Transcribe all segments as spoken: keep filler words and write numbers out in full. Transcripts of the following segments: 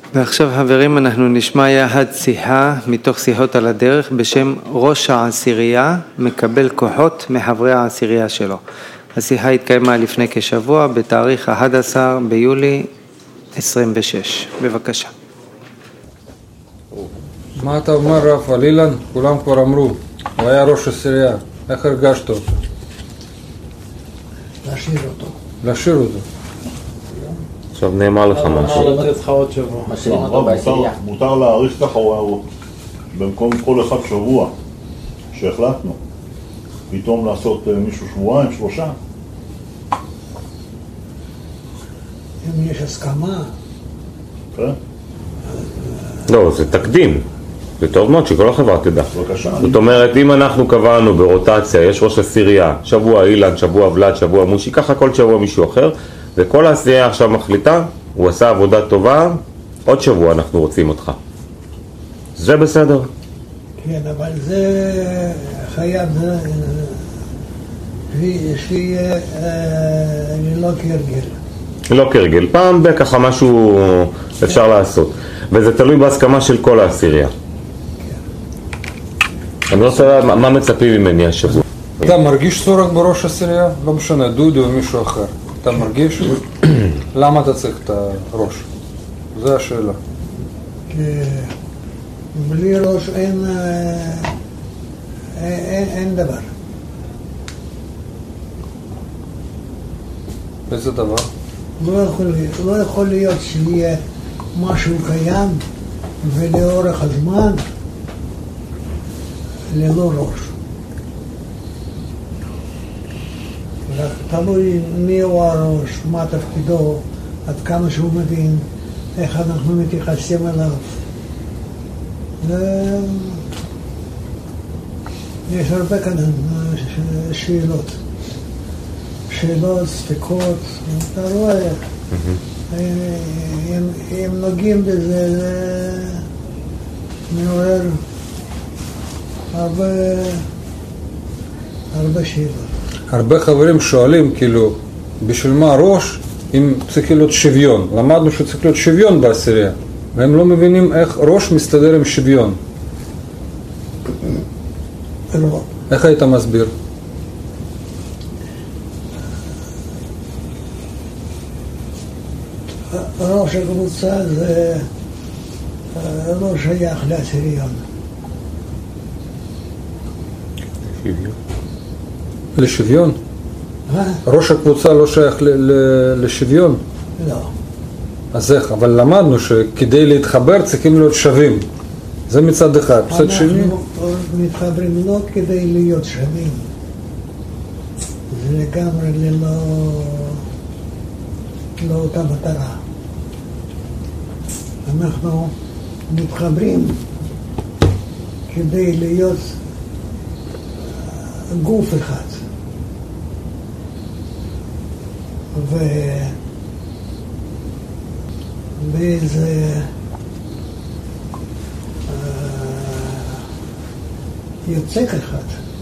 ועכשיו חברים אנחנו נשמע יחד שיחה מתוך שיחות על הדרך בשם ראש העשירייה מקבל כוחות מחברי העשירייה שלו. השיחה התקיימה לפני כשבוע בתאריך אחד עשר ביולי עשרים ושש. בבקשה. מה אתה אומר רב על אילן? כולם כבר אמרו, הוא היה ראש עשירייה, איך הרגשת אותו? להשאיר אותו. להשאיר אותו. עכשיו נאמר לך משהו. משאירים אותו בעשירייה. מותר להאריך ככה במקום כל אחד שבוע שהחלטנו. פתאום לעשות מישהו שבועיים, שלושה. אם יש הסכמה. כן. לא, זה תקדים. זה טוב מאוד שכל החברה תדע. זאת אומרת, אם אנחנו קבענו ברוטציה, יש ראש עשירייה, שבוע אילן, שבוע ולד, שבוע מושי, ככה כל שבוע מישהו אחר, וכל העשירייה עכשיו מחליטה, הוא עשה עבודה טובה, עוד שבוע אנחנו רוצים אותך. זה בסדר. כן, אבל זה חייב שיהיה ללא כרגל. לא כרגל, פעם בככה משהו אפשר לעשות. וזה תלוי בהסכמה של כל העשירייה. אני לא יודע מה מצפים ממני השבוע. אתה מרגיש צורך בראש עשירייה? לא משנה, דודו או מישהו אחר. אתה מרגיש? למה אתה צריך את הראש? זו השאלה. בלי ראש אין, אין, אין דבר. איזה דבר? לא יכול, לא יכול להיות שיהיה משהו קיים ולאורך הזמן ללא ראש. רק תלוי מי הוא הראש, מה תפקידו, עד כמה שהוא מבין, איך אנחנו מתייחסים אליו. יש הרבה כאן שאלות. שאלות, ספקות, אתה רואה, אם נוגעים בזה, זה מעורר הרבה, הרבה שאלות. הרבה חברים שואלים, כאילו, בשביל מה ראש אם צריך להיות שוויון? למדנו שצריך להיות שוויון בעשירייה, והם לא מבינים איך ראש מסתדר עם שוויון. לא. איך היית מסביר? ראש הקבוצה זה לא שייך לעשיריון. שוויון. לשוויון? מה? ראש הקבוצה לא שייך ל- ל- לשוויון? לא. אז איך? אבל למדנו שכדי להתחבר צריכים להיות שווים. זה מצד אחד. מצד שני? אנחנו מתחברים לא כדי להיות שווים. זה לגמרי ללא... לא אותה מטרה. אנחנו מתחברים כדי להיות גוף אחד. ו... באיזה יוצק אחד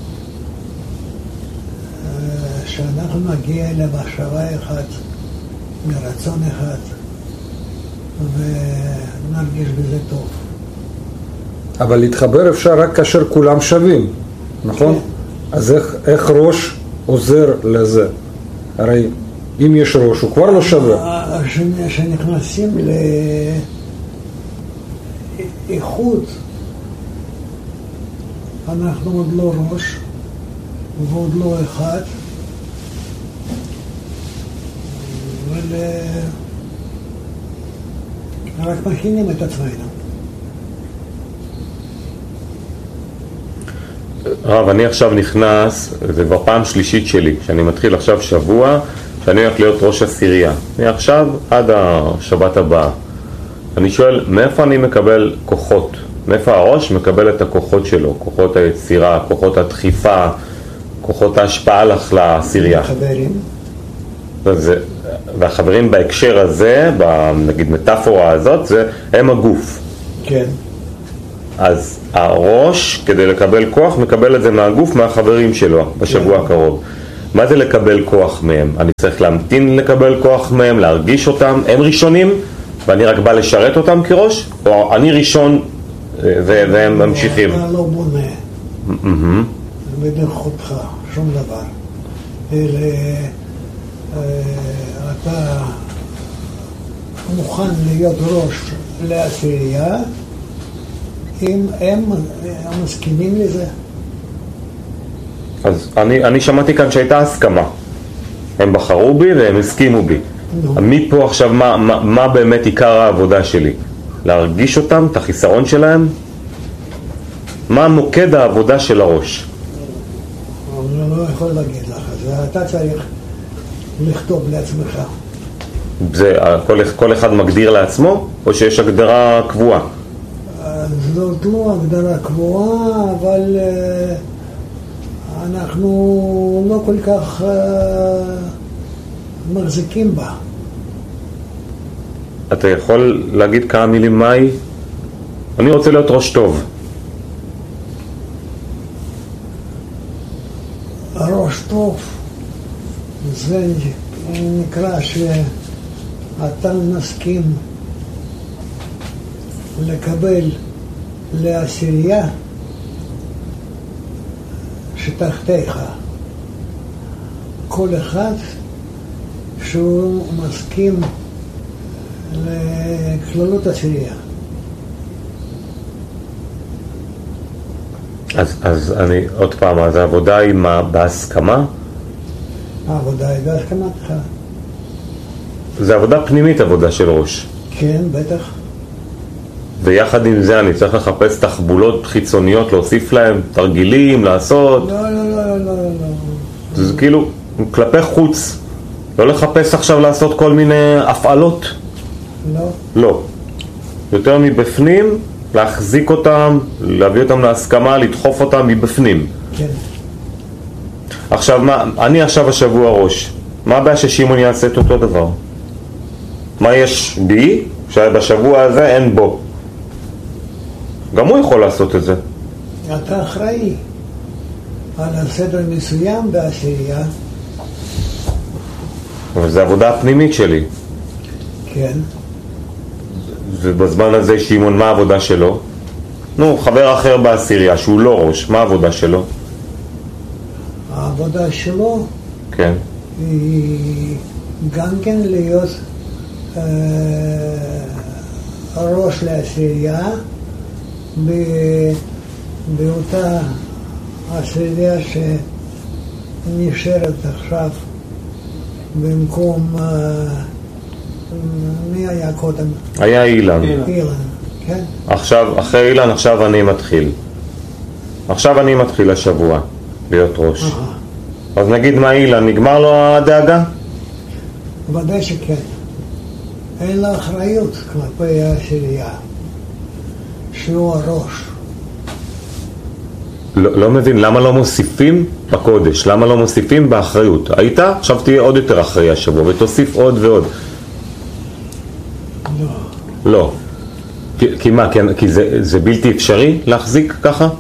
שאנחנו נגיע למחשבה אחת, מרצון אחד, ונרגיש בזה טוב. אבל להתחבר אפשר רק כאשר כולם שווים, נכון? כן. אז איך, איך ראש עוזר לזה? הרי אם יש ראש הוא כבר לא שווה. כשנכנסים לאיכות, אנחנו עוד לא ראש ועוד לא אחד, אבל רק מכינים את עצמנו. רב, אני עכשיו נכנס, זה כבר פעם שלישית שלי, שאני מתחיל עכשיו שבוע, שאני הולך להיות ראש עשירייה. מעכשיו עד השבת הבאה. אני שואל, מאיפה אני מקבל כוחות? מאיפה הראש מקבל את הכוחות שלו? כוחות היצירה, כוחות הדחיפה, כוחות ההשפעה לך לעשירייה. חברים. וזה, והחברים בהקשר הזה, נגיד מטאפורה הזאת, זה הם הגוף. כן. אז הראש, כדי לקבל כוח, מקבל את זה מהגוף, מהחברים שלו, בשבוע הקרוב. מה זה לקבל כוח מהם? אני צריך להמתין לקבל כוח מהם, להרגיש אותם, הם ראשונים, ואני רק בא לשרת אותם כראש, או אני ראשון והם ממשיכים? אתה לא בונה בנוכחותך שום דבר, אלא אתה מוכן להיות ראש לעשירייה אם הם מסכימים לזה. אז אני, אני שמעתי כאן שהייתה הסכמה, הם בחרו בי והם הסכימו בי. no. מפה עכשיו מה, מה, מה באמת עיקר העבודה שלי? להרגיש אותם, את החיסרון שלהם? מה מוקד העבודה של הראש? אני לא יכול להגיד לך, זה אתה צריך לכתוב לעצמך. זה כל, כל אחד מגדיר לעצמו, או שיש הגדרה קבועה? זאת לא הגדרה קבועה, אבל אנחנו לא כל כך מחזיקים בה. אתה יכול להגיד כמה מילים מהי? אני רוצה להיות ראש טוב. ראש טוב זה נקרא שאתה מסכים לקבל לעשירייה שתחתיך כל אחד שהוא מסכים לכללות עשירייה. אז, אז אני עוד פעם, אז העבודה היא מה, בהסכמה? העבודה היא בהסכמתך. זה עבודה פנימית, עבודה של ראש. כן, בטח. ויחד עם זה אני צריך לחפש תחבולות חיצוניות, להוסיף להם תרגילים, לעשות. לא, לא, לא, לא, לא. זה כאילו כלפי חוץ, לא לחפש עכשיו לעשות כל מיני הפעלות. לא. לא. יותר מבפנים, להחזיק אותם, להביא אותם להסכמה, לדחוף אותם מבפנים. כן. עכשיו, מה, אני עכשיו השבוע ראש. מה הבעיה ששימון יעשה את אותו דבר? מה יש בי שבשבוע הזה אין בו? גם הוא יכול לעשות את זה. אתה אחראי על הסדר מסוים בעשירייה. אבל זה עבודה הפנימית שלי. כן. ובזמן הזה שימון, מה העבודה שלו? נו, חבר אחר בעשירייה שהוא לא ראש, מה העבודה שלו? העבודה שלו כן. היא גם כן להיות אה, ראש לעשירייה ב, באותה עשירייה שנשארת עכשיו במקום אה, מי היה קודם? היה אילן. אילן, כן. עכשיו, אחרי אילן, עכשיו אני מתחיל. עכשיו אני מתחיל השבוע להיות ראש. אה. אז נגיד מה אילן, נגמר לו הדאגה? ודאי שכן. אין לה אחריות כלפי העשירייה, שהוא הראש. לא, לא מבין, למה לא מוסיפים בקודש? למה לא מוסיפים באחריות? היית? עכשיו תהיה עוד יותר אחראי השבוע ותוסיף עוד ועוד. לא. לא. כי, כי מה? כי, כי זה, זה בלתי אפשרי להחזיק ככה?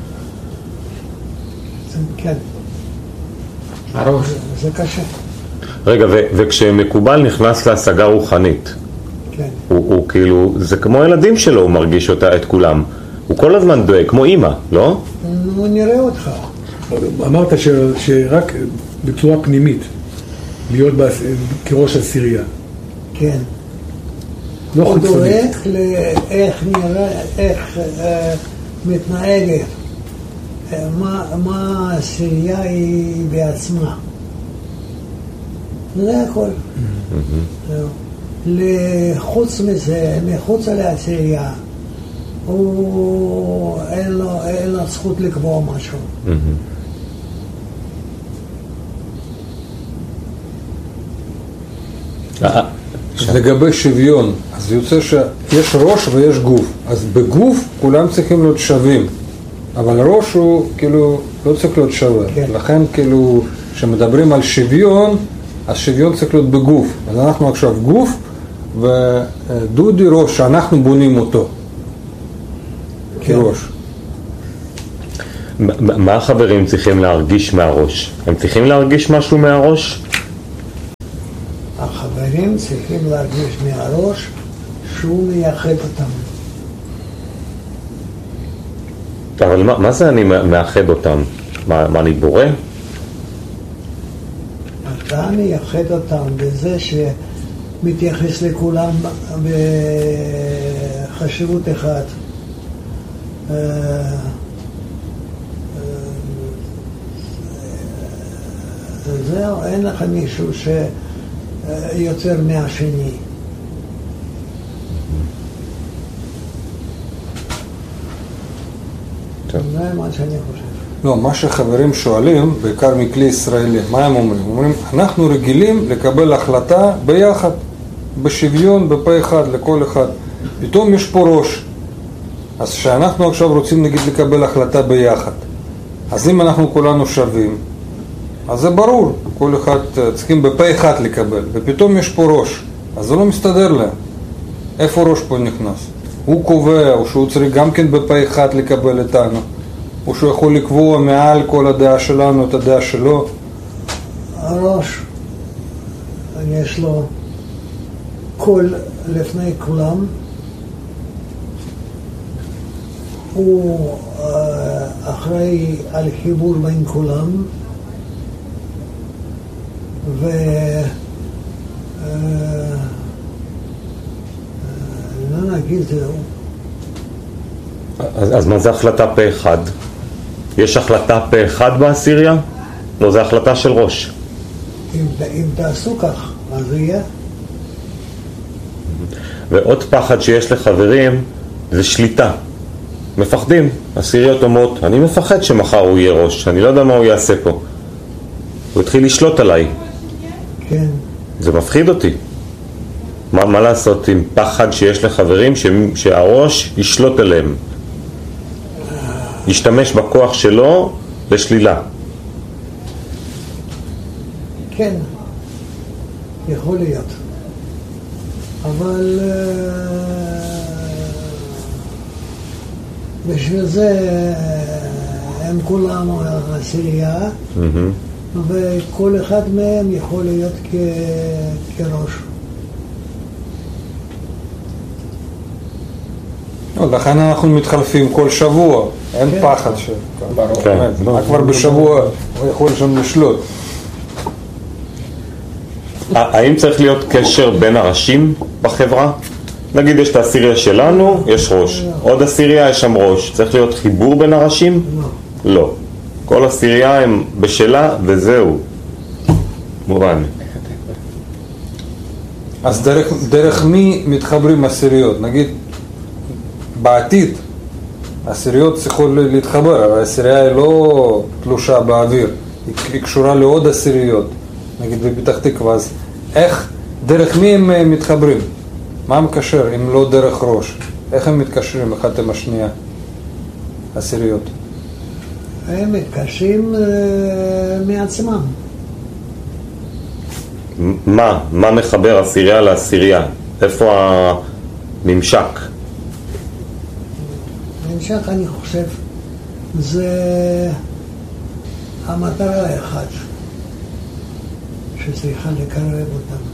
כן. הראש. זה, זה קשה. רגע, ו, וכשמקובל נכנס להשגה רוחנית, כן. הוא, הוא כאילו, זה כמו ילדים שלו, הוא מרגיש אותה, את כולם. הוא כל הזמן דואג, כמו אמא, לא? הוא נראה אותך. אמרת ש, שרק בצורה פנימית, להיות בעש, כראש עשירייה. כן. לא הוא חיצוני. דואג לאיך נראה, איך אה, מתנהגת, אה, מה, מה העשירייה היא בעצמה. זה הכל. זהו. לחוץ מזה, מחוץ לעשירייה, הוא אין לו, אין לו זכות לקבוע משהו. לגבי שוויון, אז יוצא שיש ראש ויש גוף. אז בגוף כולם צריכים להיות שווים, אבל ראש הוא כאילו לא צריך להיות שווה. כן. לכן כאילו כשמדברים על שוויון, אז שוויון צריך להיות בגוף. אז אנחנו עכשיו גוף, ודודי ראש שאנחנו בונים אותו כן. כראש. מה החברים צריכים להרגיש מהראש? הם צריכים להרגיש משהו מהראש? החברים צריכים להרגיש מהראש שהוא מייחד אותם. אבל מה, מה זה אני מאחד אותם? מה, מה אני בורא? אתה מייחד אותם בזה שמתייחס לכולם בחשיבות אחת. זהו, אין לך מישהו שיוצר מהשני. זה מה שאני חושב. לא, מה שחברים שואלים, בעיקר מכלי ישראלי, מה הם אומרים? אומרים, אנחנו רגילים לקבל החלטה ביחד, בשוויון, בפה אחד, לכל אחד. פתאום יש פה ראש. אז שאנחנו עכשיו רוצים נגיד לקבל החלטה ביחד. אז אם אנחנו כולנו שווים, אז זה ברור, כל אחד צריכים בפה אחד לקבל, ופתאום יש פה ראש, אז זה לא מסתדר להם. איפה ראש פה נכנס? הוא קובע, או שהוא צריך גם כן בפה אחד לקבל איתנו, או שהוא יכול לקבוע מעל כל הדעה שלנו את הדעה שלו. הראש, יש לו קול לפני כולם, הוא אחראי על חיבור בין כולם, ו... לא נגיד זהו. אז, אז מה זה החלטה פה אחד? יש החלטה פה אחד בעשירייה? לא, זה החלטה של ראש. אם, אם תעשו כך, אז זה יהיה. ועוד פחד שיש לחברים זה שליטה. מפחדים. עשיריות אומרות, אני מפחד שמחר הוא יהיה ראש, אני לא יודע מה הוא יעשה פה. הוא התחיל לשלוט עליי. כן. זה מפחיד אותי. מה, מה לעשות עם פחד שיש לחברים ש, שהראש ישלוט עליהם? ישתמש בכוח שלו לשלילה. כן, יכול להיות. אבל בשביל זה הם כולם עשירייה, mm-hmm. וכל אחד מהם יכול להיות כ... כראש. לכן אנחנו מתחלפים כל שבוע, אין כן. פחד ש... כן. מה כבר בשבוע הוא יכול שם לשלוט. האם צריך להיות קשר בין הראשים בחברה? נגיד יש את העשירייה שלנו, יש ראש. עוד עשירייה יש שם ראש. צריך להיות חיבור בין הראשים? לא. לא. כל עשירייה הם בשלה וזהו. מובן. אז דרך, דרך מי מתחברים עשיריות? נגיד בעתיד עשיריות צריכות להתחבר, אבל העשירייה היא לא תלושה באוויר, היא, היא קשורה לעוד עשיריות, נגיד בפתח תקווה. אז איך, דרך מי הם מתחברים? מה מקשר אם לא דרך ראש? איך הם מתקשרים אחד עם השנייה, עשיריות? הם מתקשרים uh, מעצמם. מה? מה מחבר עשירייה לעשירייה? איפה הממשק? הממשק, אני חושב, זה המטרה האחת שצריכה לקרב אותם.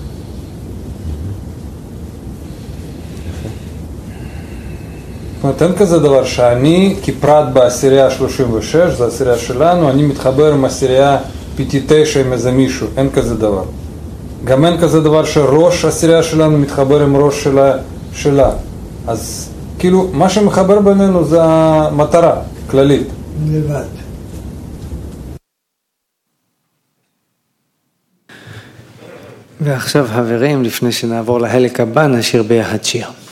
זאת אומרת, אין כזה דבר שאני כפרט בעשירייה שלושים ושש, זה העשירייה שלנו, אני מתחבר עם עשירייה פיטי תשע עם איזה מישהו, אין כזה דבר. גם אין כזה דבר שראש העשירייה שלנו מתחבר עם ראש שלה, שלה. אז כאילו, מה שמחבר בינינו זה המטרה כללית. לבד. ועכשיו חברים, לפני שנעבור לחלק הבא, נשאיר ביחד שיר.